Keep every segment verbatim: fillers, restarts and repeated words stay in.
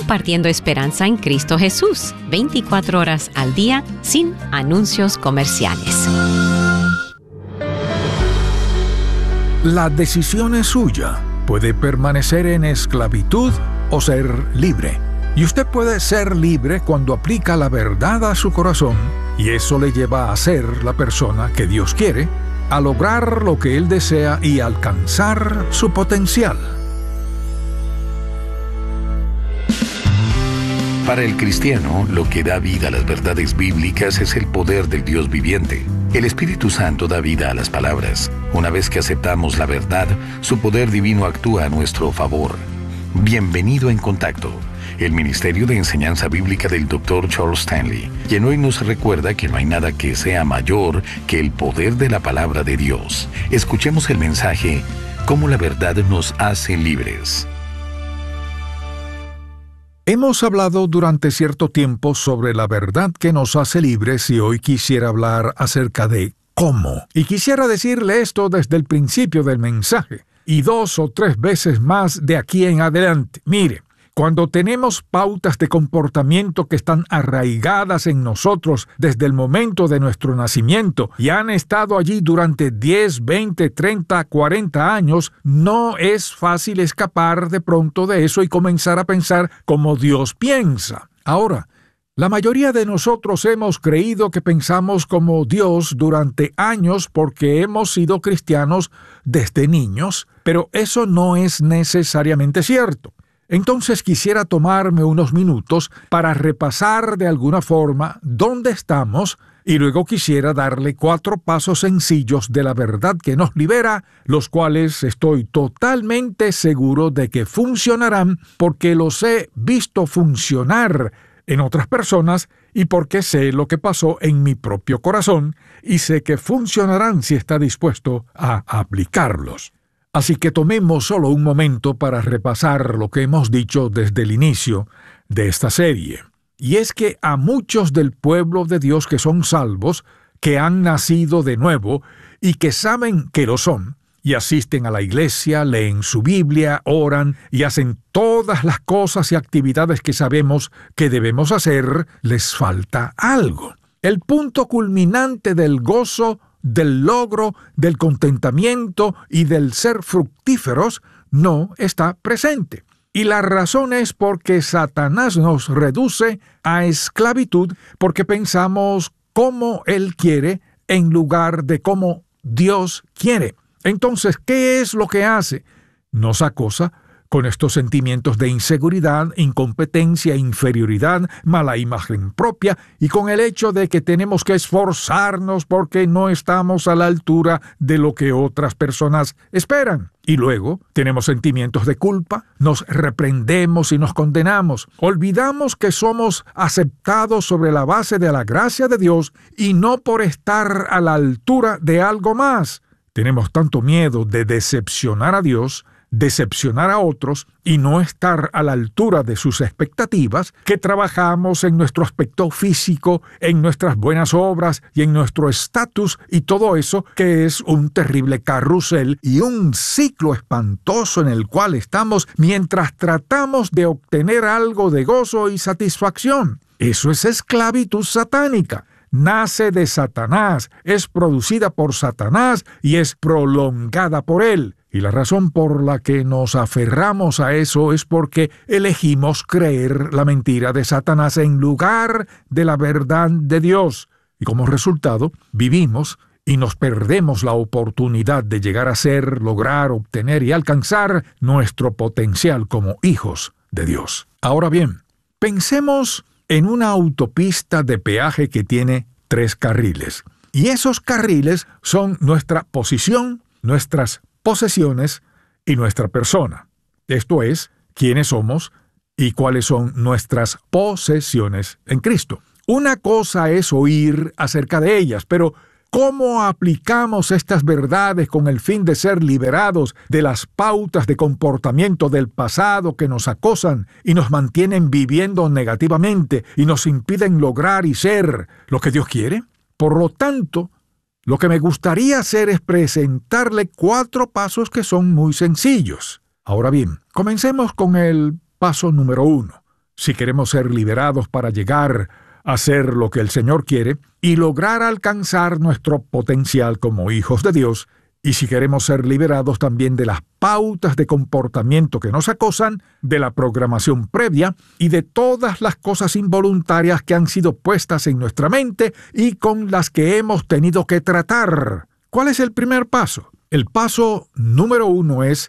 compartiendo esperanza en Cristo Jesús, veinticuatro horas al día, sin anuncios comerciales. La decisión es suya. Puede permanecer en esclavitud o ser libre. Y usted puede ser libre cuando aplica la verdad a su corazón, y eso le lleva a ser la persona que Dios quiere, a lograr lo que Él desea y alcanzar su potencial. Para el cristiano, lo que da vida a las verdades bíblicas es el poder del Dios viviente. El Espíritu Santo da vida a las palabras. Una vez que aceptamos la verdad, su poder divino actúa a nuestro favor. Bienvenido en Contacto, el Ministerio de Enseñanza Bíblica del doctor Charles Stanley, quien hoy nos recuerda que no hay nada que sea mayor que el poder de la palabra de Dios. Escuchemos el mensaje, cómo la verdad nos hace libres. Hemos hablado durante cierto tiempo sobre la verdad que nos hace libres y hoy quisiera hablar acerca de cómo. Y quisiera decirle esto desde el principio del mensaje y dos o tres veces más de aquí en adelante. Mire, cuando tenemos pautas de comportamiento que están arraigadas en nosotros desde el momento de nuestro nacimiento y han estado allí durante diez, veinte, treinta, cuarenta años, no es fácil escapar de pronto de eso y comenzar a pensar como Dios piensa. Ahora, la mayoría de nosotros hemos creído que pensamos como Dios durante años porque hemos sido cristianos desde niños, pero eso no es necesariamente cierto. Entonces quisiera tomarme unos minutos para repasar de alguna forma dónde estamos y luego quisiera darle cuatro pasos sencillos de la verdad que nos libera, los cuales estoy totalmente seguro de que funcionarán porque los he visto funcionar en otras personas y porque sé lo que pasó en mi propio corazón y sé que funcionarán si está dispuesto a aplicarlos. Así que tomemos solo un momento para repasar lo que hemos dicho desde el inicio de esta serie. Y es que a muchos del pueblo de Dios que son salvos, que han nacido de nuevo y que saben que lo son, y asisten a la iglesia, leen su Biblia, oran y hacen todas las cosas y actividades que sabemos que debemos hacer, les falta algo. El punto culminante del gozo, del logro, del contentamiento y del ser fructíferos no está presente. Y la razón es porque Satanás nos reduce a esclavitud porque pensamos como Él quiere en lugar de como Dios quiere. Entonces, ¿qué es lo que hace? Nos acosa con estos sentimientos de inseguridad, incompetencia, inferioridad, mala imagen propia y con el hecho de que tenemos que esforzarnos porque no estamos a la altura de lo que otras personas esperan. Y luego tenemos sentimientos de culpa, nos reprendemos y nos condenamos. Olvidamos que somos aceptados sobre la base de la gracia de Dios y no por estar a la altura de algo más. Tenemos tanto miedo de decepcionar a Dios, decepcionar a otros y no estar a la altura de sus expectativas, que trabajamos en nuestro aspecto físico, en nuestras buenas obras y en nuestro estatus y todo eso, que es un terrible carrusel y un ciclo espantoso en el cual estamos mientras tratamos de obtener algo de gozo y satisfacción. Eso es esclavitud satánica. Nace de Satanás, es producida por Satanás y es prolongada por él. Y la razón por la que nos aferramos a eso es porque elegimos creer la mentira de Satanás en lugar de la verdad de Dios. Y como resultado, vivimos y nos perdemos la oportunidad de llegar a ser, lograr, obtener y alcanzar nuestro potencial como hijos de Dios. Ahora bien, pensemos en una autopista de peaje que tiene tres carriles. Y esos carriles son nuestra posición, nuestras posesiones y nuestra persona. Esto es, quiénes somos y cuáles son nuestras posesiones en Cristo. Una cosa es oír acerca de ellas, pero ¿cómo aplicamos estas verdades con el fin de ser liberados de las pautas de comportamiento del pasado que nos acosan y nos mantienen viviendo negativamente y nos impiden lograr y ser lo que Dios quiere? Por lo tanto, lo que me gustaría hacer es presentarle cuatro pasos que son muy sencillos. Ahora bien, comencemos con el paso número uno. Si queremos ser liberados para llegar a hacer lo que el Señor quiere y lograr alcanzar nuestro potencial como hijos de Dios, y si queremos ser liberados también de las pautas de comportamiento que nos acosan, de la programación previa y de todas las cosas involuntarias que han sido puestas en nuestra mente y con las que hemos tenido que tratar. ¿Cuál es el primer paso? El paso número uno es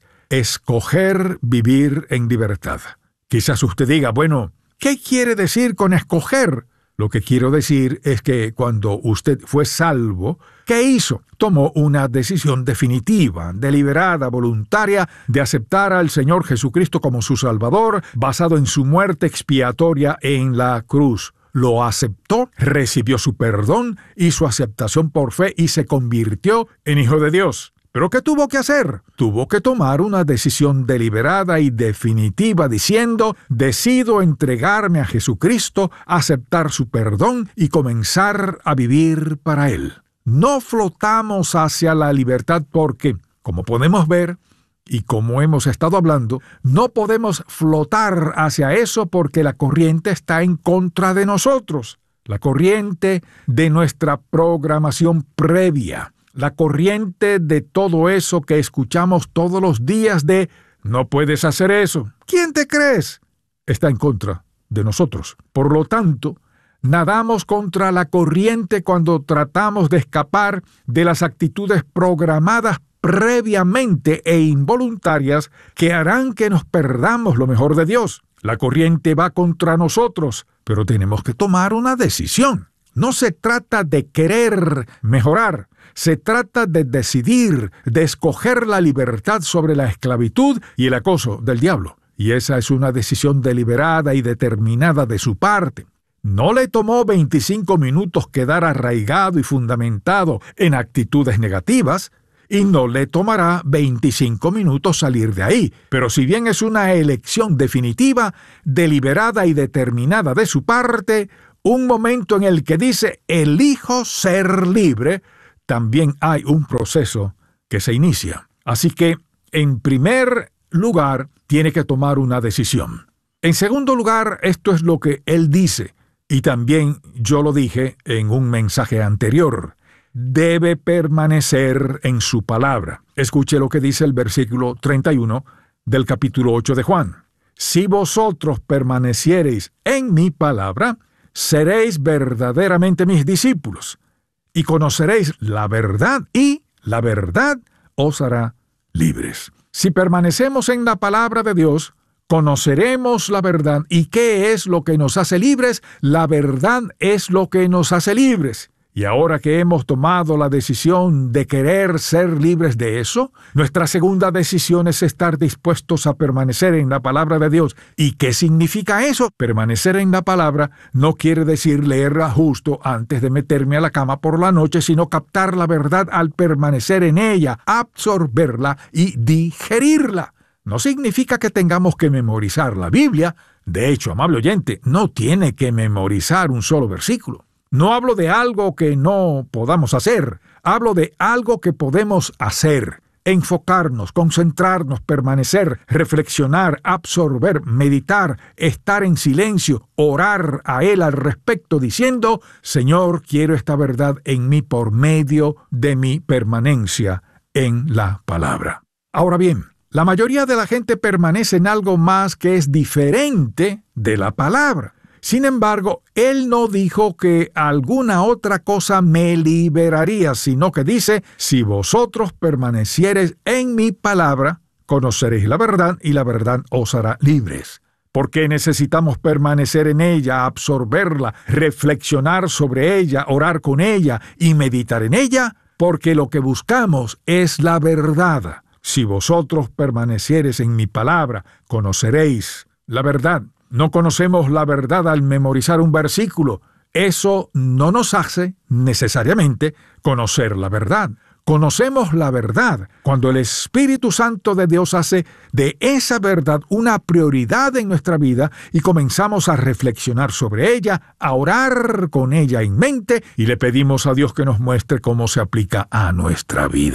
escoger vivir en libertad. Quizás usted diga, bueno, ¿qué quiere decir con escoger? Lo que quiero decir es que cuando usted fue salvo, ¿qué hizo? Tomó una decisión definitiva, deliberada, voluntaria, de aceptar al Señor Jesucristo como su Salvador, basado en su muerte expiatoria en la cruz. Lo aceptó, recibió su perdón y su aceptación por fe y se convirtió en hijo de Dios. ¿Pero qué tuvo que hacer? Tuvo que tomar una decisión deliberada y definitiva diciendo, decido entregarme a Jesucristo, aceptar su perdón y comenzar a vivir para Él. No flotamos hacia la libertad porque, como podemos ver, y como hemos estado hablando, no podemos flotar hacia eso porque la corriente está en contra de nosotros. La corriente de nuestra programación previa. La corriente de todo eso que escuchamos todos los días de no puedes hacer eso. ¿Quién te crees? Está en contra de nosotros. Por lo tanto, nadamos contra la corriente cuando tratamos de escapar de las actitudes programadas previamente e involuntarias que harán que nos perdamos lo mejor de Dios. La corriente va contra nosotros, pero tenemos que tomar una decisión. No se trata de querer mejorar. Se trata de decidir, de escoger la libertad sobre la esclavitud y el acoso del diablo. Y esa es una decisión deliberada y determinada de su parte. No le tomó veinticinco minutos quedar arraigado y fundamentado en actitudes negativas, y no le tomará veinticinco minutos salir de ahí. Pero si bien es una elección definitiva, deliberada y determinada de su parte, un momento en el que dice, elijo ser libre, también hay un proceso que se inicia. Así que, en primer lugar, tiene que tomar una decisión. En segundo lugar, esto es lo que él dice, y también yo lo dije en un mensaje anterior. Debe permanecer en su palabra. Escuche lo que dice el versículo treinta y uno del capítulo ocho de Juan. Si vosotros permaneciereis en mi palabra, seréis verdaderamente mis discípulos, y conoceréis la verdad, y la verdad os hará libres. Si permanecemos en la palabra de Dios, conoceremos la verdad. ¿Y qué es lo que nos hace libres? La verdad es lo que nos hace libres. Y ahora que hemos tomado la decisión de querer ser libres de eso, nuestra segunda decisión es estar dispuestos a permanecer en la palabra de Dios. ¿Y qué significa eso? Permanecer en la palabra no quiere decir leerla justo antes de meterme a la cama por la noche, sino captar la verdad al permanecer en ella, absorberla y digerirla. No significa que tengamos que memorizar la Biblia. De hecho, amable oyente, no tiene que memorizar un solo versículo. No hablo de algo que no podamos hacer, hablo de algo que podemos hacer, enfocarnos, concentrarnos, permanecer, reflexionar, absorber, meditar, estar en silencio, orar a Él al respecto diciendo, Señor, quiero esta verdad en mí por medio de mi permanencia en la palabra. Ahora bien, la mayoría de la gente permanece en algo más que es diferente de la palabra. Sin embargo, él no dijo que alguna otra cosa me liberaría, sino que dice, si vosotros permaneciereis en mi palabra, conoceréis la verdad y la verdad os hará libres. ¿Por qué necesitamos permanecer en ella, absorberla, reflexionar sobre ella, orar con ella y meditar en ella? Porque lo que buscamos es la verdad. Si vosotros permaneciereis en mi palabra, conoceréis la verdad. No conocemos la verdad al memorizar un versículo. Eso no nos hace necesariamente conocer la verdad. Conocemos la verdad cuando el Espíritu Santo de Dios hace de esa verdad una prioridad en nuestra vida y comenzamos a reflexionar sobre ella, a orar con ella en mente y le pedimos a Dios que nos muestre cómo se aplica a nuestra vida.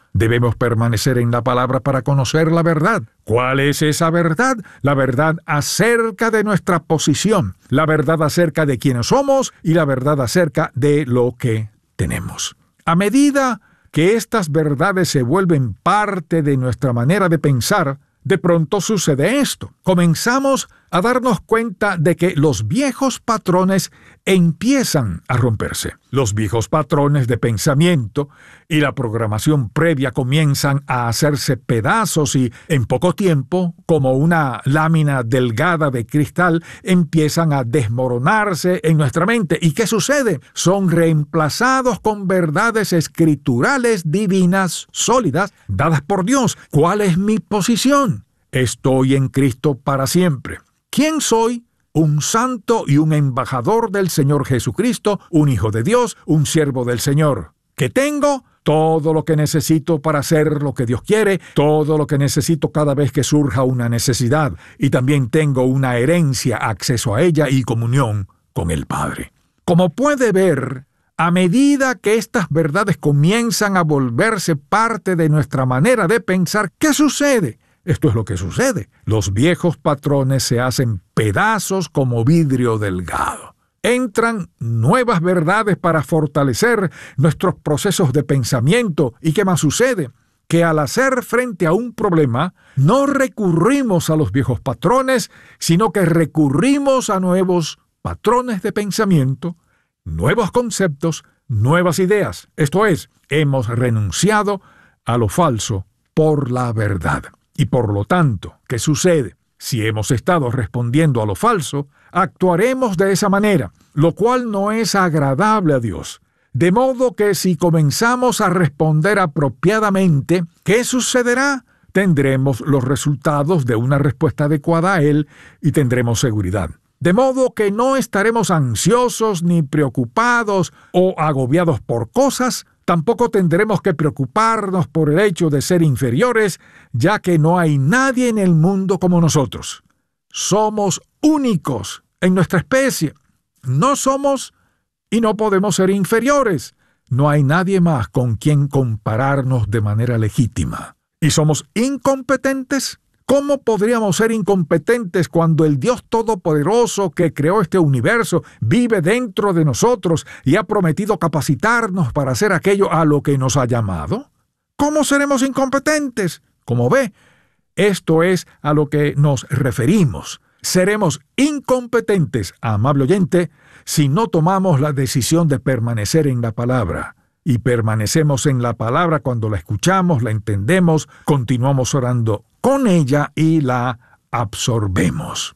Debemos permanecer en la palabra para conocer la verdad. ¿Cuál es esa verdad? La verdad acerca de nuestra posición, la verdad acerca de quiénes somos y la verdad acerca de lo que tenemos. A medida que estas verdades se vuelven parte de nuestra manera de pensar, de pronto sucede esto. Comenzamos a darnos cuenta de que los viejos patrones empiezan a romperse. Los viejos patrones de pensamiento y la programación previa comienzan a hacerse pedazos y en poco tiempo, como una lámina delgada de cristal, empiezan a desmoronarse en nuestra mente. ¿Y qué sucede? Son reemplazados con verdades escriturales divinas, sólidas, dadas por Dios. ¿Cuál es mi posición? Estoy en Cristo para siempre. ¿Quién soy? Un santo y un embajador del Señor Jesucristo, un hijo de Dios, un siervo del Señor. ¿Qué tengo? Todo lo que necesito para hacer lo que Dios quiere, todo lo que necesito cada vez que surja una necesidad, y también tengo una herencia, acceso a ella y comunión con el Padre. Como puede ver, a medida que estas verdades comienzan a volverse parte de nuestra manera de pensar, ¿qué sucede? Esto es lo que sucede. Los viejos patrones se hacen pedazos como vidrio delgado. Entran nuevas verdades para fortalecer nuestros procesos de pensamiento. ¿Y qué más sucede? Que al hacer frente a un problema, no recurrimos a los viejos patrones, sino que recurrimos a nuevos patrones de pensamiento, nuevos conceptos, nuevas ideas. Esto es, hemos renunciado a lo falso por la verdad. Y por lo tanto, ¿qué sucede? Si hemos estado respondiendo a lo falso, actuaremos de esa manera, lo cual no es agradable a Dios. De modo que si comenzamos a responder apropiadamente, ¿qué sucederá? Tendremos los resultados de una respuesta adecuada a Él y tendremos seguridad. De modo que no estaremos ansiosos ni preocupados o agobiados por cosas. Tampoco tendremos que preocuparnos por el hecho de ser inferiores, ya que no hay nadie en el mundo como nosotros. Somos únicos en nuestra especie. No somos y no podemos ser inferiores. No hay nadie más con quien compararnos de manera legítima. ¿Y somos incompetentes? ¿Cómo podríamos ser incompetentes cuando el Dios Todopoderoso que creó este universo vive dentro de nosotros y ha prometido capacitarnos para hacer aquello a lo que nos ha llamado? ¿Cómo seremos incompetentes? Como ve, esto es a lo que nos referimos. Seremos incompetentes, amable oyente, si no tomamos la decisión de permanecer en la palabra. Y permanecemos en la palabra cuando la escuchamos, la entendemos, continuamos orando con ella y la absorbemos.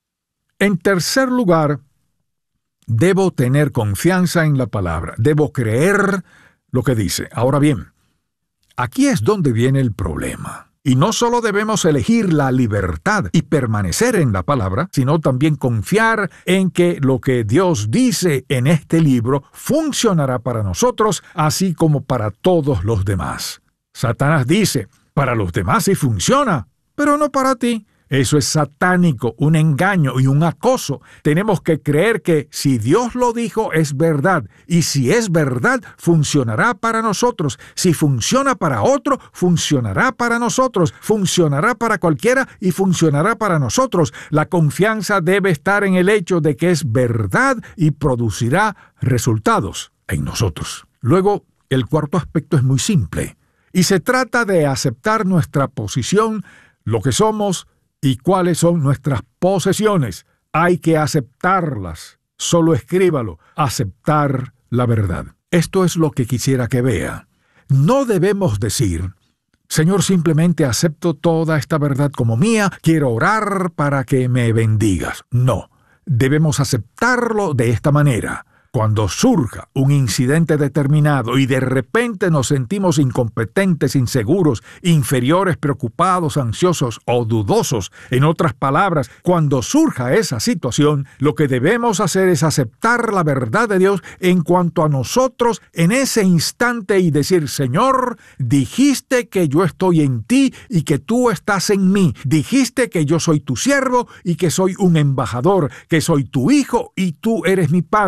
En tercer lugar, debo tener confianza en la palabra. Debo creer lo que dice. Ahora bien, aquí es donde viene el problema. Y no solo debemos elegir la libertad y permanecer en la palabra, sino también confiar en que lo que Dios dice en este libro funcionará para nosotros, así como para todos los demás. Satanás dice, para los demás sí funciona, pero no para ti. Eso es satánico, un engaño y un acoso. Tenemos que creer que si Dios lo dijo es verdad, y si es verdad, funcionará para nosotros. Si funciona para otro, funcionará para nosotros. Funcionará para cualquiera y funcionará para nosotros. La confianza debe estar en el hecho de que es verdad y producirá resultados en nosotros. Luego, el cuarto aspecto es muy simple, y se trata de aceptar nuestra posición, lo que somos, ¿y cuáles son nuestras posesiones? Hay que aceptarlas. Solo escríbalo. Aceptar la verdad. Esto es lo que quisiera que vea. No debemos decir, Señor, simplemente acepto toda esta verdad como mía, quiero orar para que me bendigas. No. Debemos aceptarlo de esta manera. Cuando surja un incidente determinado y de repente nos sentimos incompetentes, inseguros, inferiores, preocupados, ansiosos o dudosos, en otras palabras, cuando surja esa situación, lo que debemos hacer es aceptar la verdad de Dios en cuanto a nosotros en ese instante y decir, Señor, dijiste que yo estoy en ti y que tú estás en mí. Dijiste que yo soy tu siervo y que soy un embajador, que soy tu hijo y tú eres mi padre.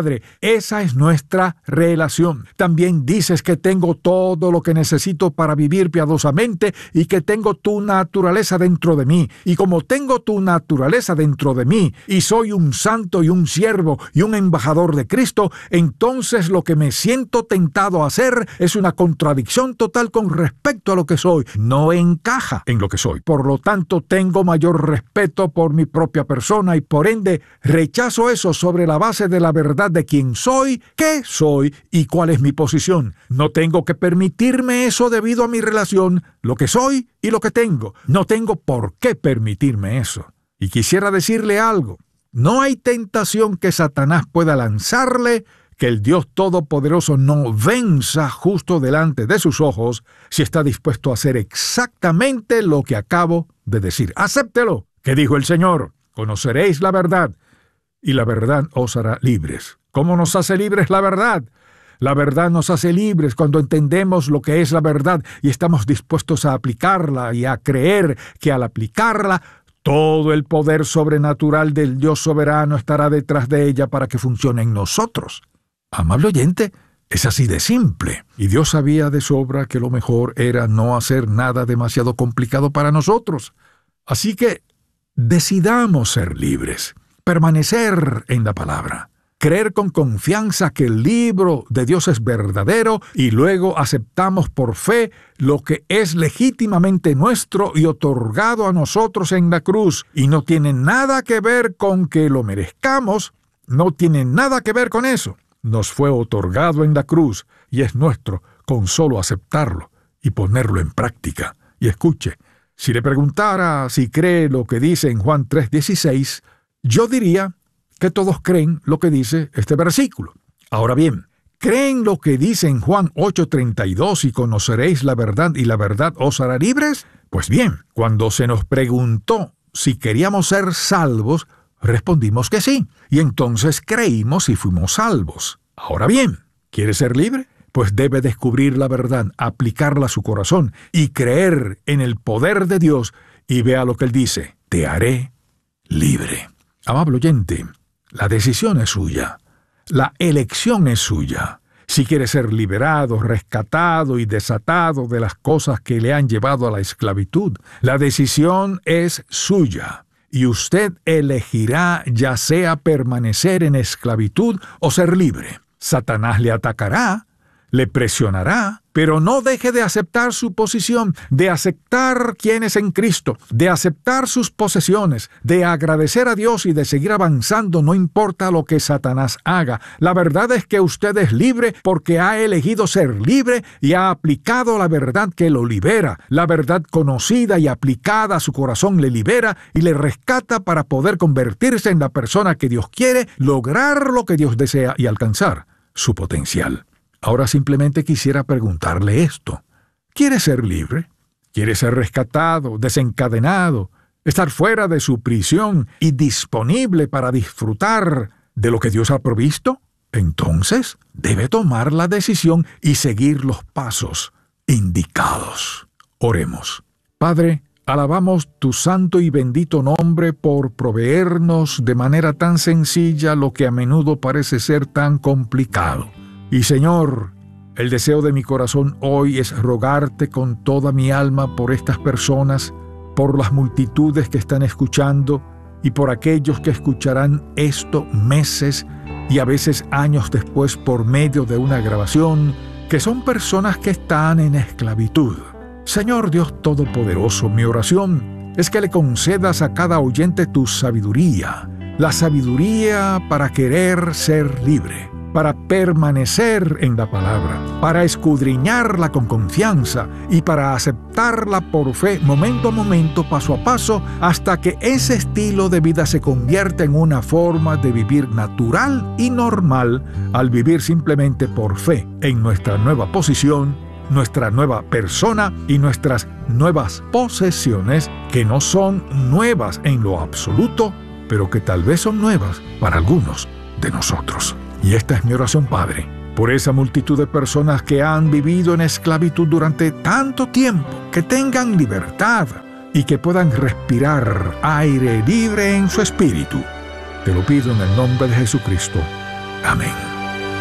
Esa es nuestra relación. También dices que tengo todo lo que necesito para vivir piadosamente y que tengo tu naturaleza dentro de mí. Y como tengo tu naturaleza dentro de mí y soy un santo y un siervo y un embajador de Cristo, entonces lo que me siento tentado a hacer es una contradicción total con respecto a lo que soy. No encaja en lo que soy. Por lo tanto, tengo mayor respeto por mi propia persona y por ende rechazo eso sobre la base de la verdad de quién soy, qué soy y cuál es mi posición. No tengo que permitirme eso debido a mi relación, lo que soy y lo que tengo. No tengo por qué permitirme eso. Y quisiera decirle algo. No hay tentación que Satanás pueda lanzarle que el Dios Todopoderoso no venza justo delante de sus ojos si está dispuesto a hacer exactamente lo que acabo de decir. Acéptelo. ¿Qué dijo el Señor? Conoceréis la verdad y la verdad os hará libres. ¿Cómo nos hace libres la verdad? La verdad nos hace libres cuando entendemos lo que es la verdad y estamos dispuestos a aplicarla y a creer que al aplicarla, todo el poder sobrenatural del Dios soberano estará detrás de ella para que funcione en nosotros. Amable oyente, es así de simple. Y Dios sabía de sobra que lo mejor era no hacer nada demasiado complicado para nosotros. Así que decidamos ser libres, permanecer en la palabra, creer con confianza que el libro de Dios es verdadero y luego aceptamos por fe lo que es legítimamente nuestro y otorgado a nosotros en la cruz. Y no tiene nada que ver con que lo merezcamos, no tiene nada que ver con eso. Nos fue otorgado en la cruz y es nuestro con solo aceptarlo y ponerlo en práctica. Y escuche, si le preguntara si cree lo que dice en Juan tres dieciséis, yo diría que todos creen lo que dice este versículo. Ahora bien, ¿creen lo que dice en Juan ocho treinta y dos y conoceréis la verdad y la verdad os hará libres? Pues bien, cuando se nos preguntó si queríamos ser salvos, respondimos que sí, y entonces creímos y fuimos salvos. Ahora bien, ¿quiere ser libre? Pues debe descubrir la verdad, aplicarla a su corazón y creer en el poder de Dios y vea lo que Él dice, te haré libre. Amable oyente, la decisión es suya, la elección es suya. Si quiere ser liberado, rescatado y desatado de las cosas que le han llevado a la esclavitud, la decisión es suya. Y usted elegirá ya sea permanecer en esclavitud o ser libre. Satanás le atacará, le presionará, pero no deje de aceptar su posición, de aceptar quién es en Cristo, de aceptar sus posesiones, de agradecer a Dios y de seguir avanzando, no importa lo que Satanás haga. La verdad es que usted es libre porque ha elegido ser libre y ha aplicado la verdad que lo libera. La verdad conocida y aplicada a su corazón le libera y le rescata para poder convertirse en la persona que Dios quiere, lograr lo que Dios desea y alcanzar su potencial. Ahora simplemente quisiera preguntarle esto. ¿Quiere ser libre? ¿Quiere ser rescatado, desencadenado, estar fuera de su prisión y disponible para disfrutar de lo que Dios ha provisto? Entonces, debe tomar la decisión y seguir los pasos indicados. Oremos. Padre, alabamos tu santo y bendito nombre por proveernos de manera tan sencilla lo que a menudo parece ser tan complicado. Y Señor, el deseo de mi corazón hoy es rogarte con toda mi alma por estas personas, por las multitudes que están escuchando y por aquellos que escucharán esto meses y a veces años después por medio de una grabación, que son personas que están en esclavitud. Señor Dios Todopoderoso, mi oración es que le concedas a cada oyente tu sabiduría, la sabiduría para querer ser libre, para permanecer en la palabra, para escudriñarla con confianza y para aceptarla por fe momento a momento, paso a paso, hasta que ese estilo de vida se convierta en una forma de vivir natural y normal al vivir simplemente por fe en nuestra nueva posición, nuestra nueva persona y nuestras nuevas posesiones que no son nuevas en lo absoluto, pero que tal vez son nuevas para algunos de nosotros. Y esta es mi oración, Padre, por esa multitud de personas que han vivido en esclavitud durante tanto tiempo, que tengan libertad y que puedan respirar aire libre en su espíritu. Te lo pido en el nombre de Jesucristo. Amén.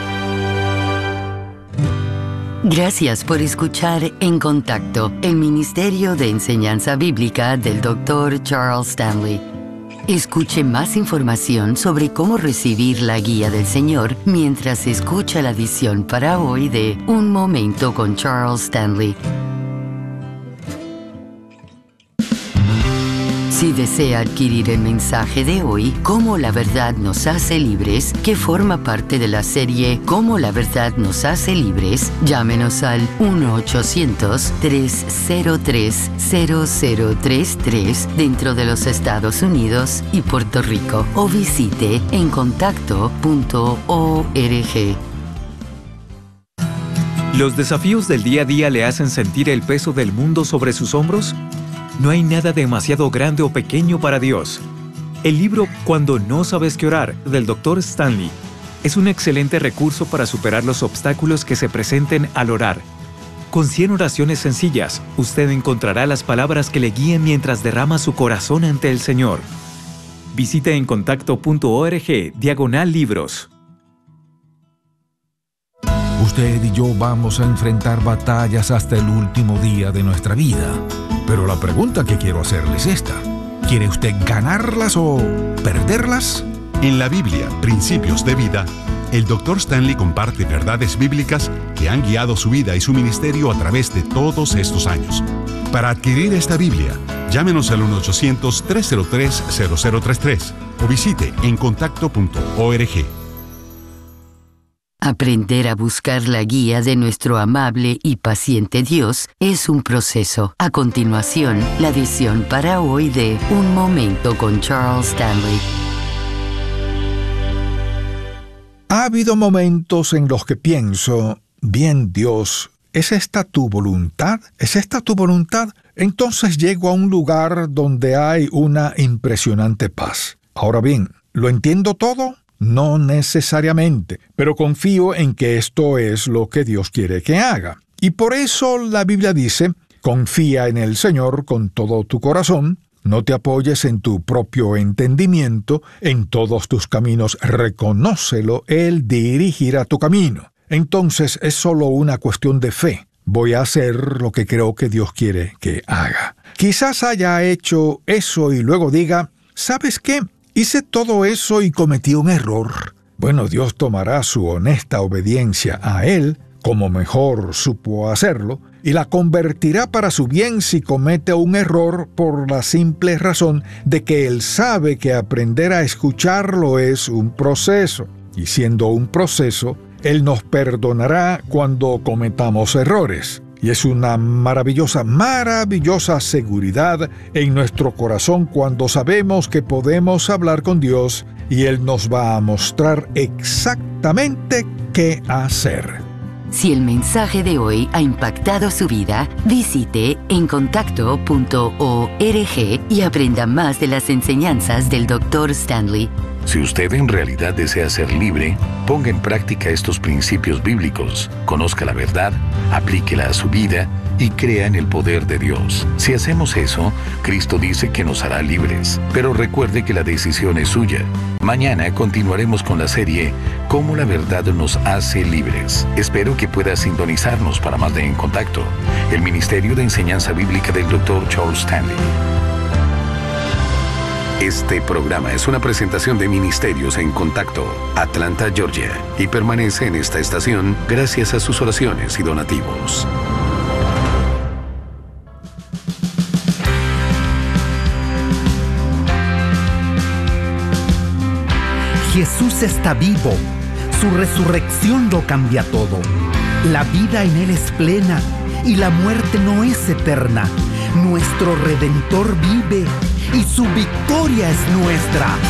Gracias por escuchar En Contacto, el Ministerio de Enseñanza Bíblica del doctor Charles Stanley. Escuche más información sobre cómo recibir la guía del Señor mientras escucha la edición para hoy de Un Momento con Charles Stanley. Si desea adquirir el mensaje de hoy, Cómo la verdad nos hace libres, que forma parte de la serie Cómo la verdad nos hace libres, llámenos al uno ochocientos, tres cero tres, cero cero tres tres dentro de los Estados Unidos y Puerto Rico o visite en contacto punto org. ¿Los desafíos del día a día le hacen sentir el peso del mundo sobre sus hombros? No hay nada demasiado grande o pequeño para Dios. El libro Cuando no sabes qué orar, del doctor Stanley, es un excelente recurso para superar los obstáculos que se presenten al orar. Con cien oraciones sencillas, usted encontrará las palabras que le guíen mientras derrama su corazón ante el Señor. Visite en contacto punto org, diagonal libros. Usted y yo vamos a enfrentar batallas hasta el último día de nuestra vida. Pero la pregunta que quiero hacerle es esta. ¿Quiere usted ganarlas o perderlas? En la Biblia, Principios de Vida, el doctor Stanley comparte verdades bíblicas que han guiado su vida y su ministerio a través de todos estos años. Para adquirir esta Biblia, llámenos al uno ochocientos, tres cero tres, cero cero tres tres o visite en contacto punto org. Aprender a buscar la guía de nuestro amable y paciente Dios es un proceso. A continuación, la edición para hoy de Un Momento con Charles Stanley. Ha habido momentos en los que pienso, bien Dios, ¿es esta tu voluntad? ¿Es esta tu voluntad? Entonces llego a un lugar donde hay una impresionante paz. Ahora bien, ¿lo entiendo todo? No necesariamente, pero confío en que esto es lo que Dios quiere que haga. Y por eso la Biblia dice, confía en el Señor con todo tu corazón, no te apoyes en tu propio entendimiento, en todos tus caminos reconócelo, Él dirigirá tu camino. Entonces es solo una cuestión de fe. Voy a hacer lo que creo que Dios quiere que haga. Quizás haya hecho eso y luego diga, ¿sabes qué? Hice todo eso y cometí un error. Bueno, Dios tomará su honesta obediencia a Él, como mejor supo hacerlo, y la convertirá para su bien si comete un error por la simple razón de que Él sabe que aprender a escucharlo es un proceso. Y siendo un proceso, Él nos perdonará cuando cometamos errores. Y es una maravillosa, maravillosa seguridad en nuestro corazón cuando sabemos que podemos hablar con Dios y Él nos va a mostrar exactamente qué hacer. Si el mensaje de hoy ha impactado su vida, visite en contacto punto org y aprenda más de las enseñanzas del doctor Stanley. Si usted en realidad desea ser libre, ponga en práctica estos principios bíblicos, conozca la verdad, aplíquela a su vida y crea en el poder de Dios. Si hacemos eso, Cristo dice que nos hará libres, pero recuerde que la decisión es suya. Mañana continuaremos con la serie Cómo la verdad nos hace libres. Espero que pueda sintonizarnos para más de En Contacto, el Ministerio de Enseñanza Bíblica del doctor Charles Stanley. Este programa es una presentación de Ministerios en Contacto, Atlanta, Georgia, y permanece en esta estación gracias a sus oraciones y donativos. Jesús está vivo. Su resurrección lo cambia todo. La vida en Él es plena y la muerte no es eterna. Nuestro Redentor vive y su victoria es nuestra.